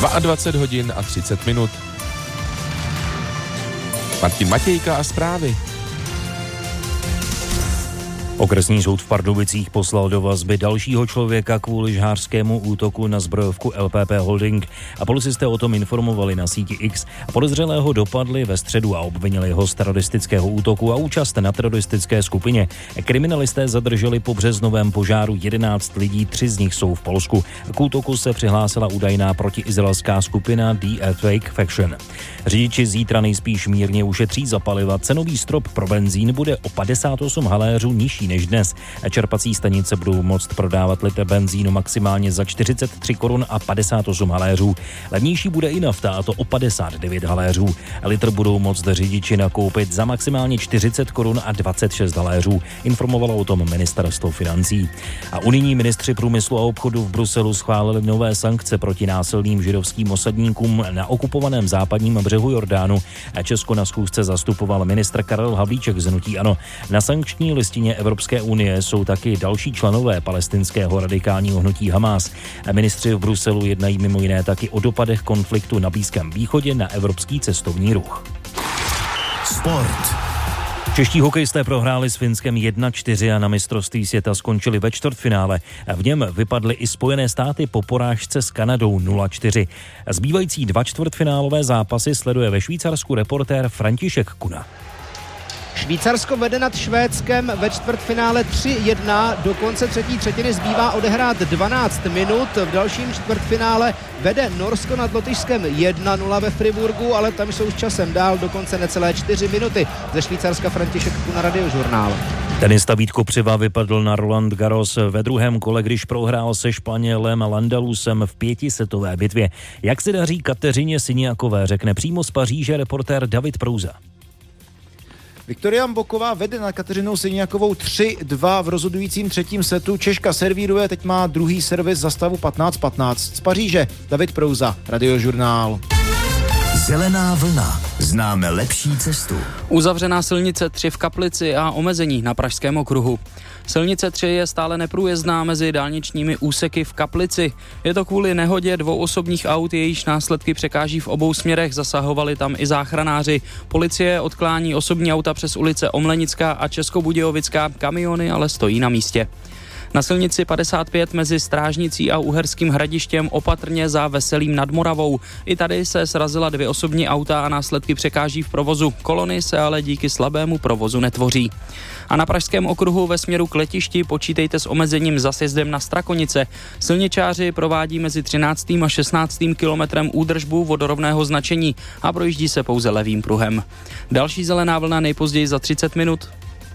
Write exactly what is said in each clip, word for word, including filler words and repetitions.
dvacet dva hodin a třicet minut. Martin Matějka a zprávy. Okresní soud v Pardubicích poslal do vazby dalšího člověka kvůli žhářskému útoku na zbrojovku L P P Holding a policisté o tom informovali na síti X. A podezřelého dopadli ve středu a obvinili ho z teroristického útoku a účast na teroristické skupině. Kriminalisté zadrželi po březnovém požáru jedenáct lidí, tři z nich jsou v Polsku. K útoku se přihlásila údajná protiizraelská skupina The Earthquake Faction. Řidiči zítra nejspíš mírně ušetří za paliva. Cenový strop pro benzín bude o padesát osm haléřů nižší než dnes. Čerpací stanice budou moct prodávat litr benzínu maximálně za čtyřicet tři korun a padesát osm haléřů. Levnější bude i nafta, a to o padesát devět haléřů. Litr budou moct řidiči nakoupit za maximálně čtyřicet korun a dvacet šest haléřů, informovalo o tom ministerstvo financí. A unijní ministři průmyslu a obchodu v Bruselu schválili nové sankce proti násilným židovským osadníkům na okupovaném západním břehu Jordánu. Česko na schůzce zastupoval ministr Karel Havlíček z hnutí ANO. Na sankční listině Evropské unie jsou taky další členové palestinského radikálního hnutí Hamás. Ministři v Bruselu jednají mimo jiné taky o dopadech konfliktu na Blízkém východě na evropský cestovní ruch. Sport. Čeští hokejisté prohráli s Finskem jedna čtyři a na mistrovství světa skončili ve čtvrtfinále. V něm vypadly i Spojené státy po porážce s Kanadou nula čtyři. Zbývající dva čtvrtfinálové zápasy sleduje ve Švýcarsku reportér František Kuna. Švýcarsko vede nad Švédskem ve čtvrtfinále tři jedna, do konce třetí třetiny zbývá odehrát dvanáct minut. V dalším čtvrtfinále vede Norsko nad Lotyšskem jedna nula ve Friburgu, ale tam jsou s časem dál, dokonce necelé čtyři minuty. Ze Švýcarska František Kuna, Radiožurnál. Tenista Vít Kopřiva vypadl na Roland Garros ve druhém kole, když prohrál se Španělem Landalusem v pětisetové bitvě. Jak se daří Kateřině Siniakové, řekne přímo z Paříže reportér David Prouza. Viktoria Mboková vede nad Kateřinou Siniakovou tři dva v rozhodujícím třetím setu. Češka servíruje, teď má druhý servis za stavu patnáct patnáct. Z Paříže David Prouza, Radiožurnál. Zelená vlna. Známe lepší cestu. Uzavřená silnice tři v Kaplici a omezení na Pražském okruhu. Silnice tři je stále neprůjezdná mezi dálničními úseky v Kaplici. Je to kvůli nehodě dvou osobních aut, jejíž následky překáží v obou směrech, zasahovali tam i záchranáři. Policie odklání osobní auta přes ulice Omlenická a Českobudějovická, kamiony ale stojí na místě. Na silnici padesát pět mezi Strážnicí a Uherským Hradištěm opatrně za Veselým nad Moravou. I tady se srazila dvě osobní auta a následky překáží v provozu. Kolony se ale díky slabému provozu netvoří. A na Pražském okruhu ve směru k letišti počítejte s omezením za sjezdem na Strakonice. Silničáři provádí mezi třináctým a šestnáctým kilometrem údržbu vodorovného značení a projíždí se pouze levým pruhem. Další zelená vlna nejpozději za třicet minut.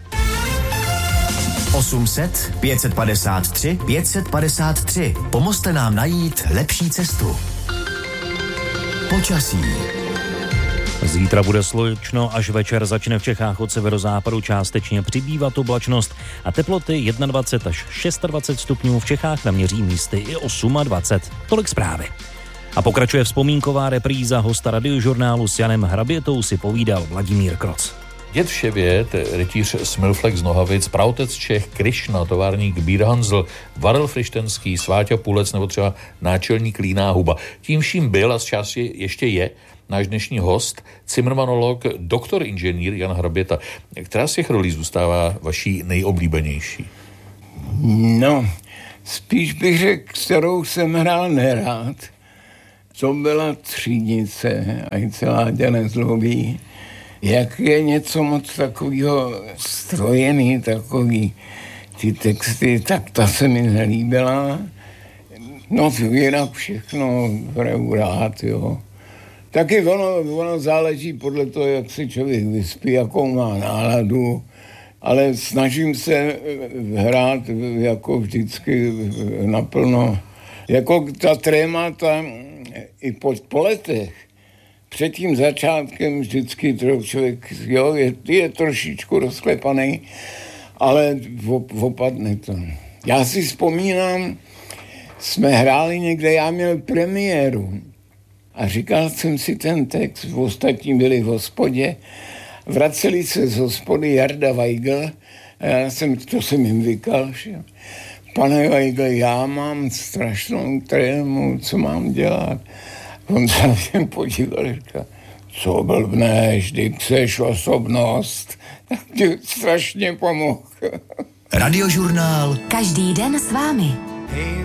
osm set, pět set padesát tři, pět set padesát tři. Pomozte nám najít lepší cestu. Počasí. Zítra bude slunečno, až večer začne v Čechách od severozápadu částečně přibývat oblačnost a teploty dvacet jedna až dvacet šest stupňů, v Čechách naměří místy i dvacet osm. Tolik zprávy. A pokračuje vzpomínková repríza. Hosta Radiožurnálu s Janem Hrabětou si povídal Vladimír Kroc. Děd Vševět, rytíř Smilflex z Nohavic, praotec Čech Krišna, továrník Bír Hanzl, Varel Frištenský, Sváťa Půlec nebo třeba náčelník Líná Huba. Tím vším byl a z části ještě je náš dnešní host, cimrmanolog, doktor inženýr Jan Hraběta. Která z těch rolí zůstává vaší nejoblíbenější? No, spíš bych řekl, kterou jsem hrál nerád. To byla Třídnice, a celá tě nezlobí. Jak je něco moc takového strojený, takový ty texty, tak ta se mi nelíbila. No jinak všechno hraju rád, jo. Taky ono, ono záleží podle toho, jak se člověk vyspí, jakou má náladu, ale snažím se hrát jako vždycky naplno. Jako ta trémata i po, po letech. Před tím začátkem vždycky člověk jo, je, je trošičku rozklepaný, ale opadne to. Já si vzpomínám, jsme hráli někde, já měl premiéru a říkal jsem si ten text, ostatní byli v hospodě, vraceli se z hospody Jarda Weigl a já jsem, to jsem jim vykal, že? Pane Weigl, já mám strašnou trému, co mám dělat? On se na mě podíval a říká, co blbneš, vždyť seš osobnost, tak ti strašně pomohl. Radiožurnál. Každý den s vámi.